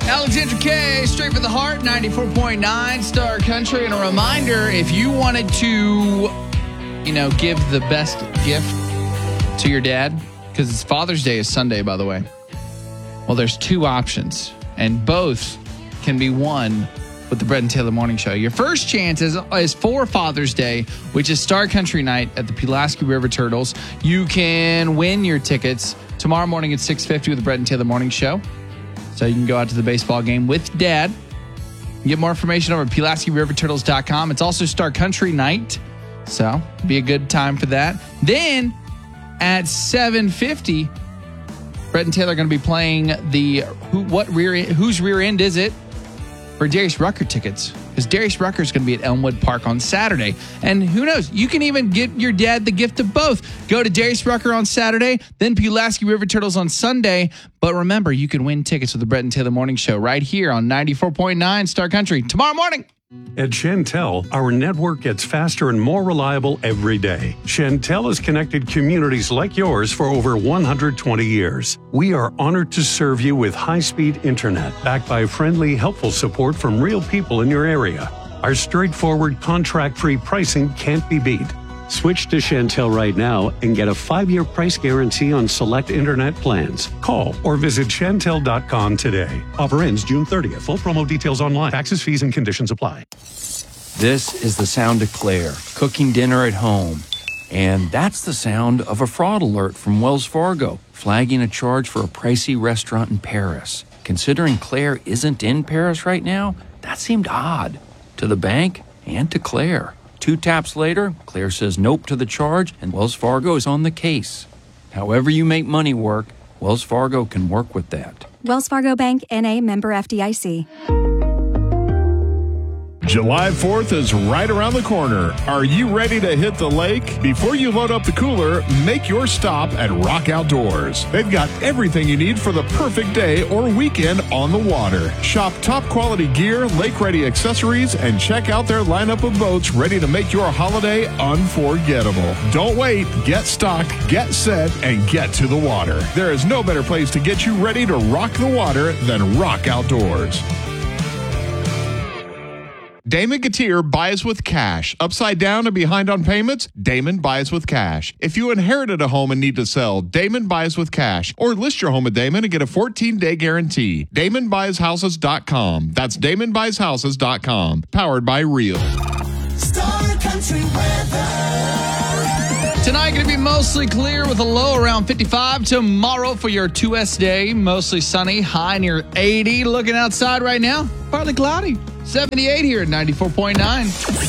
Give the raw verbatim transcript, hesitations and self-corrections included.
Alexandra K, straight for the heart, ninety-four point nine Star Country. And a reminder, if you wanted to, you know, give the best gift to your dad, because it's Father's Day is Sunday, by the way. Well, there's two options, and both can be won with the Brett and Taylor Morning Show. Your first chance is, is for Father's Day, which is Star Country Night at the Pulaski River Turtles. You can win your tickets tomorrow morning at six fifty with the Brett and Taylor Morning Show. So you can go out to the baseball game with Dad. Get more information over at Pulaski River Turtles dot com. It's also Star Country Night, so be a good time for that. Then at seven fifty, Brett and Taylor are going to be playing the who, what rear whose rear end is it for Darius Rucker tickets, because Darius Rucker is going to be at Elmwood Park on Saturday. And who knows, you can even get your dad the gift of both. Go to Darius Rucker on Saturday, then Pulaski River Turtles on Sunday. But remember, you can win tickets with the Brett and Taylor Morning Show right here on ninety-four point nine Star Country tomorrow morning. At Chantel, our network gets faster and more reliable every day. Chantel has connected communities like yours for over one hundred twenty years. We are honored to serve you with high-speed internet, backed by friendly, helpful support from real people in your area. Our straightforward, contract-free pricing can't be beat. Switch to Chantel right now and get a five-year price guarantee on select internet plans. Call or visit Chantel dot com today. Offer ends June thirtieth. Full promo details online. Taxes, fees, and conditions apply. This is the sound of Claire cooking dinner at home. And that's the sound of a fraud alert from Wells Fargo, flagging a charge for a pricey restaurant in Paris. Considering Claire isn't in Paris right now, that seemed odd to the bank and to Claire. Two taps later, Claire says nope to the charge, and Wells Fargo is on the case. However you make money work, Wells Fargo can work with that. Wells Fargo Bank, N A, member F D I C. July fourth is right around the corner. Are you ready to hit the lake? Before you load up the cooler, make your stop at Rock Outdoors. They've got everything you need for the perfect day or weekend on the water. Shop top quality gear, lake-ready accessories, and check out their lineup of boats ready to make your holiday unforgettable. Don't wait. Get stocked, get set, and get to the water. There is no better place to get you ready to rock the water than Rock Outdoors. Damon Gautier buys with cash. Upside down and behind on payments? Damon buys with cash. If you inherited a home and need to sell, Damon buys with cash. Or list your home at Damon and get a fourteen-day guarantee. Damon Buys Houses dot com. That's Damon Buys Houses dot com. Powered by Real. Star Country weather. Tonight going to be mostly clear with a low around fifty-five. Tomorrow for your two S day, mostly sunny, high near eighty. Looking outside right now, partly cloudy. seventy-eight here at ninety-four point nine.